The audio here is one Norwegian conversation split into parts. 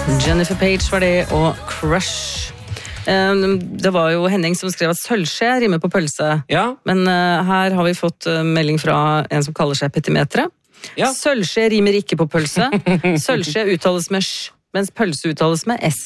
Jennifer Page var det, og Crush. Det var jo Henning som skrev at sølvskje rimer på pølse. Ja. Men her har vi fått melding fra en som kaller seg petimetre. Ja. Sølvskje rimer ikke på pølse. Sølvskje uttales med sj, mens pølse uttales med s.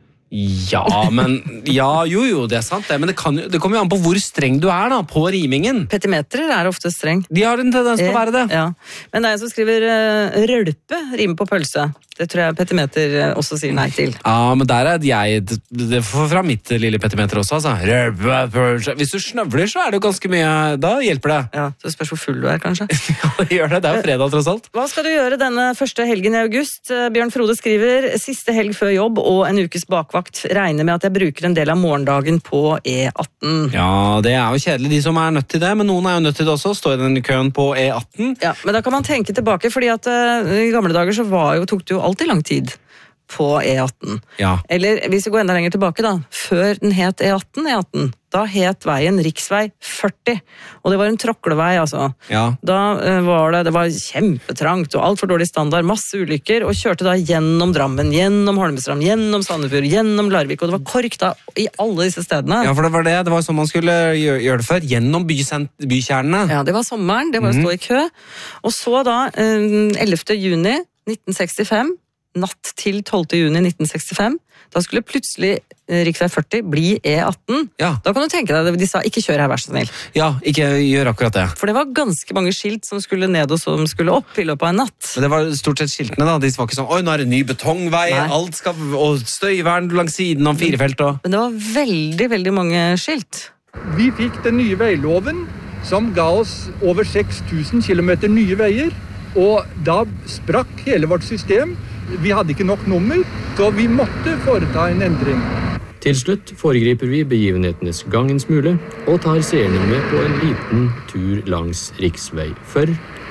Ja, men jo, det er sant det. Men det kommer jo an på hvor streng du er da, på rimingen. Petimetrer er ofte streng. De har en tendens til å være det. Ja. Men det er en som skriver rølpe rimer på pølse. Det tror jeg petimeter også sier nei til. Ja, men der er jeg det får fra mitt lille petimeter også, altså. Rølpe, pølse. Hvis du snøvler, så er det jo ganske mye. Da hjelper det. Ja, det spørs hvor full du er, kanskje. Ja, det gjør det. Det er jo fredag, tross alt. Hva skal du gjøre denne første helgen i august? Bjørn Frode skriver, siste helg før jobb og en ukes bakvakt. Regner med at jeg bruker en del av morgendagen på E18. Ja, det er jo kjedelig de som er nødt til det, men noen er jo nødt til det også. Stå i den køen på E18. Ja, men da kan man tenke tilbake, fordi at i gamle dager så tok det jo alltid lang tid på E18. Ja. Eller hvis vi går enda lenger tilbake da, før den het E18, da het veien riksvei 40, og det var en tråklevei, altså. Ja. Da var det var kjempetrangt og alt for dårlig standard, masse ulykker, og kjørte da gjennom Drammen, gjennom Holmestrand, gjennom Sandefjord, gjennom Larvik, og det var kork da i alle disse stedene. Ja, for det var sånn man skulle gjøre det før, gjennom bykjernene. Ja, det var sommeren, det var å stå i kø, og så da 11. juni 1965, natt til 12. juni 1965, da skulle plutselig riksvei 40 bli E18. Ja. Da kan du tenke deg, de sa ikke kjør her, vær så snill. Ja, ikke gjør akkurat det. For det var ganske mange skilt som skulle ned og som skulle opp i løpet av en natt. Men det var stort sett skiltene da, de var ikke sånn, oi, nå er det ny betongvei, Nei. alt skal, og støyvern langs siden om firefelt og... Men det var veldig, veldig mange skilt. Vi fikk den nye veiloven som ga oss over 6000 kilometer nye veier, og da sprakk hele vårt system. Vi hadde ikke nok nummer, så vi måtte foreta en endring. Til slutt foregriper vi begivenhetenes gangens mule og tar seerne med på en liten tur langs riksvei 40,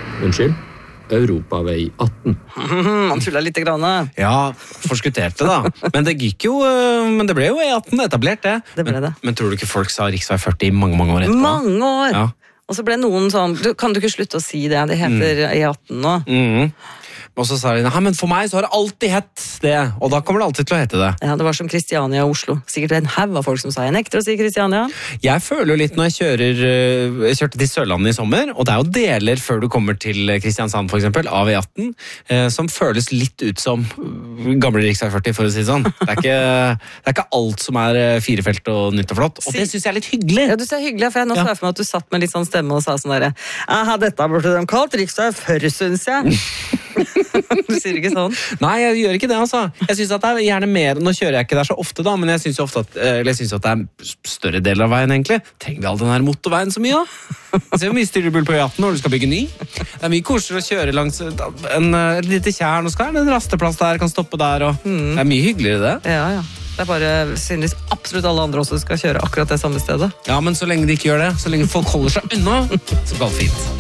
Europavei 18. Han tulla litt grann. Ja, forskutterte da. Men det ble jo E18 etablert det. Det ble det. Men tror du ikke folk sa riksvei 40 i mange år etterpå? Mange år! Ja. Og så ble noen sånn, kan du ikke slutte å si det? Det heter E18 nå. Og så sa de, nei, men for meg så har det alltid hett det, og da kommer det alltid til å hete det. Ja, det var som Kristiania og Oslo. Sikkert en haug av folk som sa, jeg nekter å si Kristiania. Jeg føler jo litt når jeg kjørte til Sørlandet i sommer, og det er jo deler før du kommer til Kristiansand for eksempel, av E18, som føles litt ut som gamle riksvei 40, for å si det sånn. Det er ikke alt som er firefelt og nytt og flott, og det synes jeg er litt hyggelig. Ja, du ser hyggelig, for jeg nå så jeg for meg at du satt med litt sånn stemme og sa sånn der, dette burde de kalt riksvei 40, synes jeg. Du sier ikke sånn? Nei, jeg gjør ikke det, altså. Jeg synes at det er gjerne mer, nå kjører jeg ikke der så ofte da, men jeg synes jo ofte at det er større del av veien egentlig. Trenger vi all den her motorveien så mye da? Se hvor mye styrebull på E18 når du skal bygge ny. Det er mye koseligere å kjøre langs en lite tjern, og skal være en rasteplass der, kan stoppe der, og det er mye hyggeligere det. Ja. Det er bare synes absolutt alle andre også skal kjøre akkurat det samme stedet. Ja, men så lenge de ikke gjør det, så lenge folk holder seg unna, så går det fint.